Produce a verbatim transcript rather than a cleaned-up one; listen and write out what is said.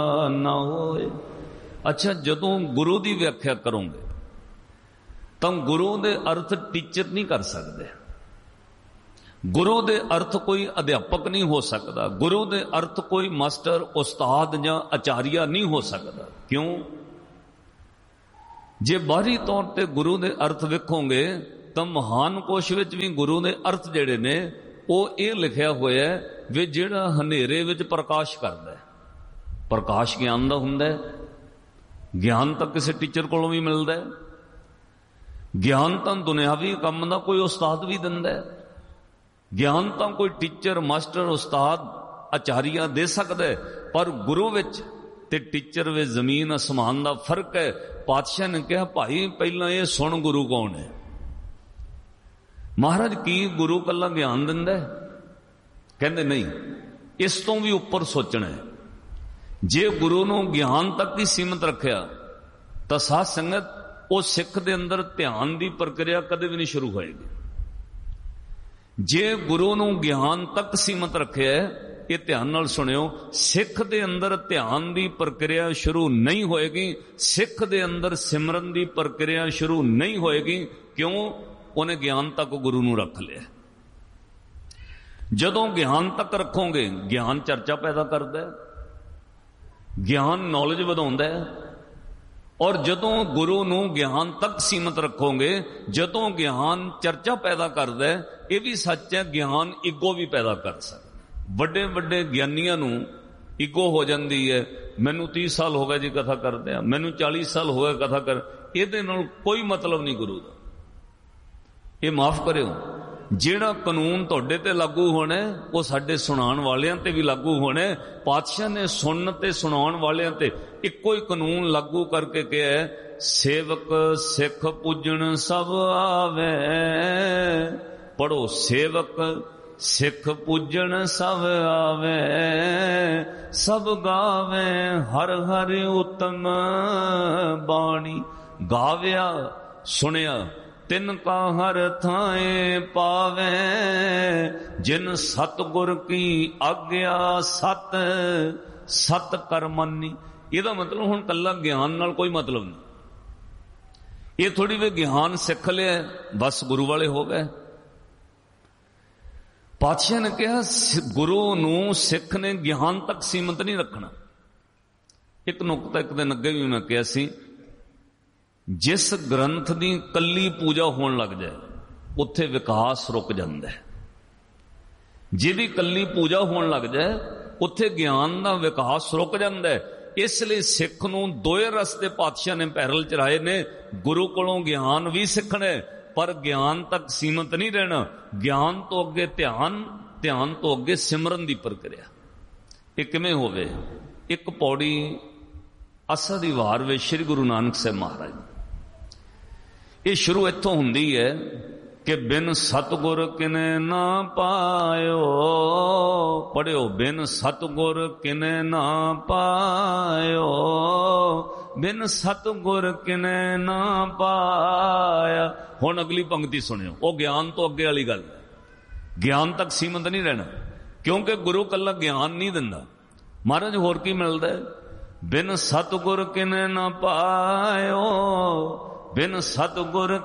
ना होए। अच्छा, जदों गुरु की व्याख्या करोगे तो गुरु के अर्थ टीचर नहीं कर सकते, गुरु के अर्थ कोई अध्यापक नहीं हो सकता, गुरु के अर्थ कोई मास्टर उस्ताद या आचार्य नहीं हो सकता। क्यों? जे बाहरी तौर पर गुरु के अर्थ वेखोगे तो महान कोश विच भी गुरु के अर्थ जिहड़े ने वो ये लिखा हुआ है वे जिहड़ा हनेरे विच प्रकाश करदा है। प्रकाश ज्ञान का हुंदा है, ज्ञान तो किसी टीचर कोलों भी मिलता है, ज्ञान तो दुनियावी काम का कोई उस्ताद भी दिंदा है, ज्ञान तो कोई टीचर मास्टर उस्ताद आचार्य दे सकता है। पर गुरु विच ते टीचर वे जमीन आसमान का फर्क है। पातशाह ने कहा भाई पहला ये सुन गुरु कौन है। महाराज की गुरु कला ज्ञान दिंदा है? कहते नहीं, इस तो भी उपर सोचना है। जे गुरु नूं ज्ञान तक ही सीमित रखिया तो साध संगत वो सिख दे अंदर ध्यान की प्रक्रिया कदे भी नहीं शुरू होएगी। जे गुरु नूं ज्ञान तक सीमित रखे है, ये ध्यान नाल सुनियो, सिख दे अंदर ध्यान की प्रक्रिया शुरू नहीं होएगी, सिख दे अंदर सिमरन की प्रक्रिया शुरू नहीं होएगी। क्यों? उन्हें ज्ञान तक गुरु नूं रख लिया। जदों ज्ञान तक रखोगे, ज्ञान चर्चा पैदा करता है, ज्ञान नॉलेज वधाउंदा है। और जदों गुरु नूं ज्ञान तक सीमित रखोगे, जदों ज्ञान चर्चा पैदा करता है, यह भी सच है ज्ञान ईगो भी पैदा कर सकता। बड़े बड़े ज्ञानियां नूं ईगो हो जाती है, मैनू तीस साल हो गए जी कथा करते हैं, मैनू चालीस साल हो गए कथा कर, ये कोई मतलब नहीं गुरु का। ये माफ करियो, जेड़ा कानून तुहाडे ते लागू होना वो साडे सुनाण वालियां ते भी लागू होना। पातशाह ने सुनन ते सुनाण वालियां ते इक्को ही कानून लागू करके कहा है, सेवक सिख पूजन सब आवे। पढ़ो, सेवक सिख पूजन सब आवे, सब गावे हर हर उत्तम बाणी। गाव्या सुनिया तिन का हर थाए पावे, जिन सतगुर की आग्या सत सत कर मनी। यदा मतलब हुण कल्ला ज्ञान नाल कोई मतलब नहीं। ये थोड़ी वे ज्ञान सिख लिया बस गुरु वाले हो गए। पातशाह ने कहा गुरु नूं सिख ने ज्ञान तक सीमित नहीं रखना। एक नुकता एक दिन अगे भी मैं कहा सी, जिस ग्रंथ की कली पूजा होने लग जाए उत्थे विकास रुक जाता है। जिहदी कली पूजा होने लग जाए उत्थे ज्ञान का विकास रुक जाता है। इसलिए सिख नूं दोए रस्ते पातशाह ने पैरल चराए ने। गुरु कोलों ज्ञान भी सीखना है पर ज्ञान तक सीमित नहीं रहना। ज्ञान तो अगे ध्यान, ध्यान तो अगे सिमरन की प्रक्रिया। एक किवें होवे? एक पौड़ी असा दी वार वे श्री गुरु नानक साहब महाराज, ये शुरू इत्थों हुंदी है कि बिन सतगुर किने ना पायो। पढ़ियो, बिन सतगुर किने ना पायो, बिन सतगुर किने ना पाया। हुण अगली पंक्ति सुनियो, वो ज्ञान तो अगे वाली गल, ज्ञान तक सीमित नहीं रहना। क्योंकि गुरु कल्ला ज्ञान नहीं दिंदा। महाराज होर की मिलदा है? बिन सतगुर किने ना पायो, बिन सतगुर